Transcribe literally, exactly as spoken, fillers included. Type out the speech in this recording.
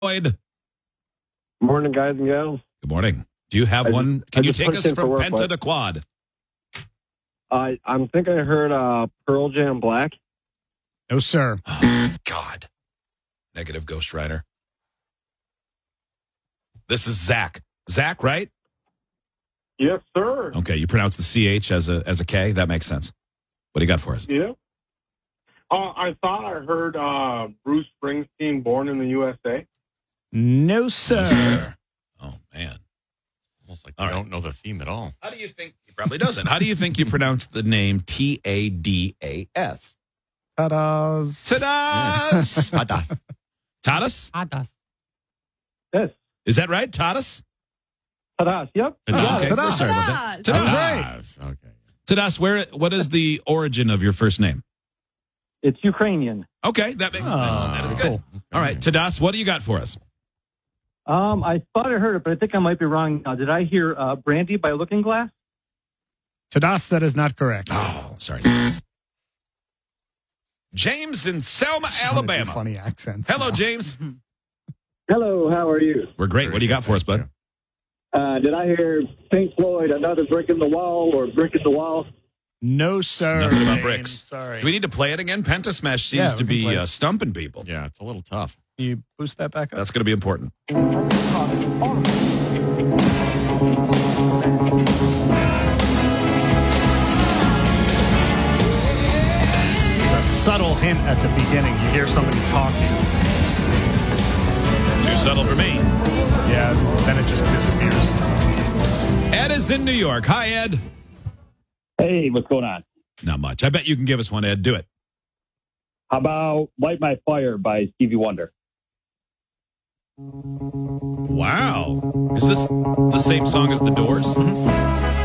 Lloyd. Morning, guys and gals. Good morning. Do you have I one? just- Can I you just take punched us in for from work, Penta but- to Quad? I I'm thinking I heard uh, Pearl Jam Black. No, sir. Oh, God. Negative Ghost Rider. This is Zach. Zach, right? Yes, sir. Okay, you pronounce the C H as a as a K. That makes sense. What do you got for us? Yeah. Uh, I thought I heard uh, Bruce Springsteen, Born in the U S A. No, sir. Oh, man. Almost like All you right. don't know the theme at all. How do you think? He probably doesn't. How do you think you pronounce the name T A D A S? Ta-da's. Tadas. Hadas. Tadas? Ta-da's. Yes. Is that right? Tadas? Tadas. Yep. Oh, okay. Tadas. Sorry about that. That was Tadas. right. Okay. Tadas, where? What is the origin of your first name? It's Ukrainian. Okay, that, makes, Oh, that is good. cool. All right, Tadas, what do you got for us? Um, I thought I heard it, but I think I might be wrong now. Did I hear uh, Brandy by Looking Glass? Ta-da's, that is not correct. Oh, sorry. James in Selma, Just wanna do Alabama. Funny accents. Hello, James. Hello, how are you? We're great. What do you got for us, bud? Uh, did I hear Pink Floyd, Another Brick in the Wall, or Brick in the Wall? No, sir. Nothing about James. bricks. Sorry. Do we need to play it again? Penta Smash seems Yeah, to we can be play it. uh, stumping people. Yeah, it's a little tough. Can you boost that back up? That's going to be important. There's a subtle hint at the beginning. You hear somebody talking. Too subtle for me. Yeah, then it just disappears. Ed is in New York. Hi, Ed. Hey, what's going on? Not much. I bet you can give us one, Ed. Do it. How about Light My Fire by Stevie Wonder? Wow. Is this the same song as The Doors?